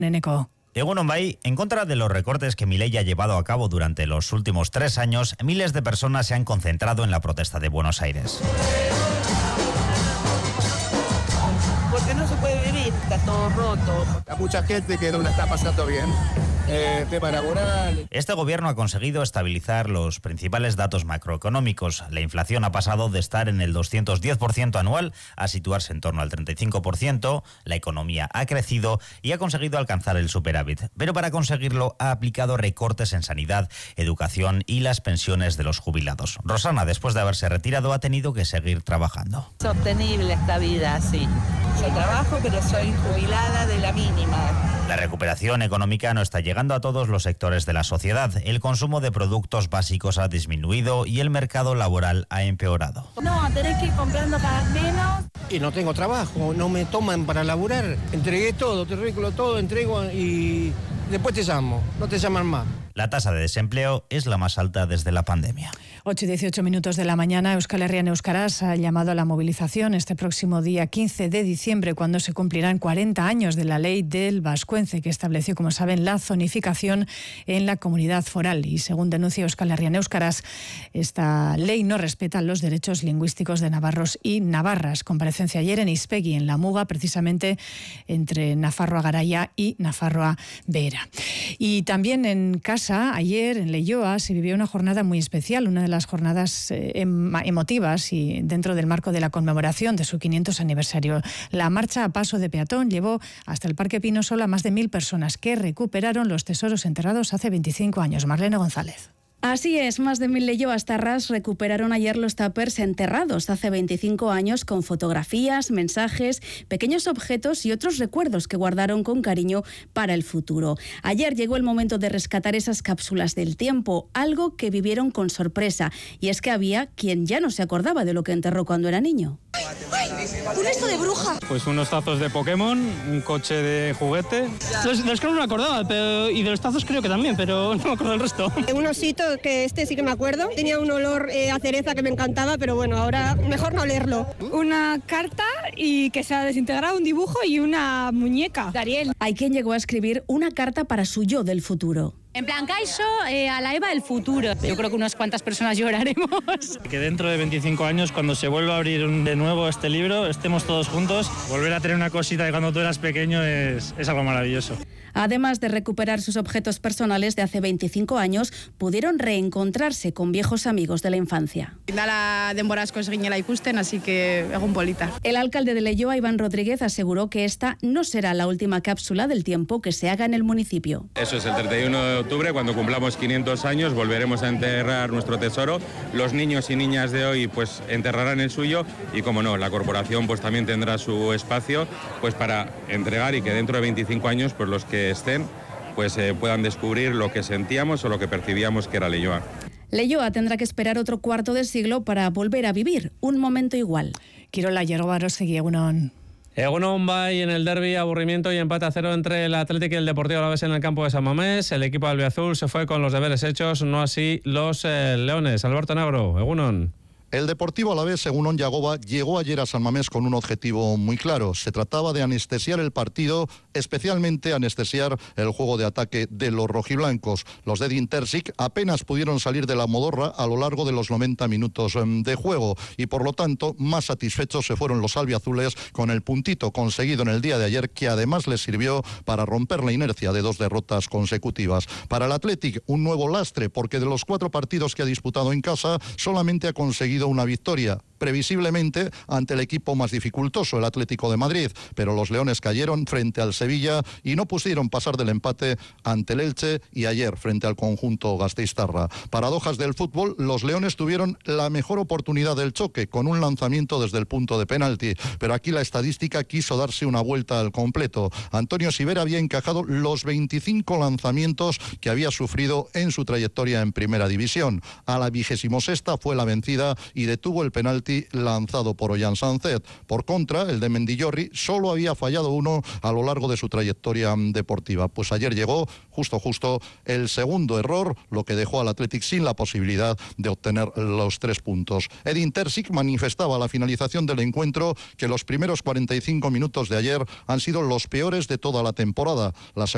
Neneco. Egunon Bai, en contra de los recortes que Milei ha llevado a cabo durante los últimos 3 años, miles de personas se han concentrado en la protesta de Buenos Aires. Porque no se puede vivir, está todo roto. Hay mucha gente que no la está pasando bien. Tema laboral. Este gobierno ha conseguido estabilizar los principales datos macroeconómicos. La inflación ha pasado de estar en el 210% anual a situarse en torno al 35%, la economía ha crecido y ha conseguido alcanzar el superávit. Pero para conseguirlo ha aplicado recortes en sanidad, educación y las pensiones de los jubilados. Rosana, después de haberse retirado, ha tenido que seguir trabajando. Es sostenible esta vida, sí. Yo trabajo, pero soy jubilada de la mínima. La recuperación económica no está llegando a todos los sectores de la sociedad. El consumo de productos básicos ha disminuido y el mercado laboral ha empeorado. No, tenés que ir comprando cada vez menos. Y no tengo trabajo, no me toman para laburar. Entregué todo, te arreglo todo, entrego y después te llamo, no te llaman más. La tasa de desempleo es la más alta desde la pandemia. 8:18 de la mañana, Euskal Herria en Euskaraz ha llamado a la movilización este próximo día 15 de diciembre, cuando se cumplirán 40 años de la ley del Vascuence, que estableció, como saben, la zonificación en la comunidad foral. Y según denuncia Euskal Herria en Euskaraz, esta ley no respeta los derechos lingüísticos de navarros y navarras. Comparecencia ayer en Ispegi, en la Muga, precisamente entre Nafarroa Garaia y Nafarroa Behera. Y también en casa, ayer en Leioa se vivió una jornada muy especial, una de las jornadas emotivas y dentro del marco de la conmemoración de su 500 aniversario. La marcha a paso de peatón llevó hasta el Parque Pinosolo a más de 1.000 personas que recuperaron los tesoros enterrados hace 25 años. Marlene González. Así es, más de 1.000 leioastarras recuperaron ayer los tuppers enterrados hace 25 años con fotografías, mensajes, pequeños objetos y otros recuerdos que guardaron con cariño para el futuro. Ayer llegó el momento de rescatar esas cápsulas del tiempo, algo que vivieron con sorpresa, y es que había quien ya no se acordaba de lo que enterró cuando era niño. ¡Un esto de bruja! Pues unos tazos de Pokémon, un coche de juguete. De los que no me acordaba, y de los tazos creo que también, pero no me acuerdo del resto. Un osito que sí que me acuerdo. Tenía un olor a cereza que me encantaba, pero bueno, ahora mejor no leerlo. Una carta y que se ha desintegrado, un dibujo y una muñeca de Ariel. Hay quien llegó a escribir una carta para su yo del futuro. En plan, Caixo, a la Eva del futuro. Yo creo que unas cuantas personas lloraremos. Que dentro de 25 años, cuando se vuelva a abrir de nuevo este libro, estemos todos juntos. Volver a tener una cosita de cuando tú eras pequeño es algo maravilloso. Además de recuperar sus objetos personales de hace 25 años, pudieron reencontrarse con viejos amigos de la infancia. Dala denbora asko ginela ikusten, así que egun polita. El alcalde de Leioa, Iván Rodríguez, aseguró que esta no será la última cápsula del tiempo que se haga en el municipio. Eso es, el 31 de octubre, cuando cumplamos 500 años, volveremos a enterrar nuestro tesoro. Los niños y niñas de hoy pues enterrarán el suyo y, como no, la corporación pues también tendrá su espacio pues para entregar y que dentro de 25 años pues los que estén pues puedan descubrir lo que sentíamos o lo que percibíamos que era Leioa. Leioa tendrá que esperar otro cuarto de siglo para volver a vivir un momento igual. Kirola Yergobarostegui, egunon. Egunon Bai, en el derbi, aburrimiento y empate a 0 entre el Athletic y el Deportivo Alavés en el campo de San Mamés. El equipo albiazul se fue con los deberes hechos, no así los leones. Alberto Negro, egunon. El Deportivo Alavés, según Onyagoba, llegó ayer a San Mamés con un objetivo muy claro. Se trataba de anestesiar el partido, especialmente anestesiar el juego de ataque de los rojiblancos. Los de Edin Terzic apenas pudieron salir de la modorra a lo largo de los 90 minutos de juego y, por lo tanto, más satisfechos se fueron los albiazules con el puntito conseguido en el día de ayer, que además les sirvió para romper la inercia de 2 derrotas consecutivas. Para el Athletic, un nuevo lastre, porque de los 4 partidos que ha disputado en casa, solamente ha conseguido una victoria, previsiblemente ante el equipo más dificultoso, el Atlético de Madrid, pero los leones cayeron frente al Sevilla y no pudieron pasar del empate ante el Elche y ayer frente al conjunto gasteiztarra. Paradojas del fútbol, los leones tuvieron la mejor oportunidad del choque con un lanzamiento desde el punto de penalti, pero aquí la estadística quiso darse una vuelta al completo. Antonio Sivera había encajado los 25 lanzamientos que había sufrido en su trayectoria en Primera División. A la 26ª fue la vencida y detuvo el penalti lanzado por Ollán Sánchez. Por contra, el de Mendillorri solo había fallado uno a lo largo de su trayectoria deportiva. Pues ayer llegó justo el segundo error, lo que dejó al Athletic sin la posibilidad de obtener los 3 puntos. Edin Terzic manifestaba a la finalización del encuentro que los primeros 45 minutos de ayer han sido los peores de toda la temporada. La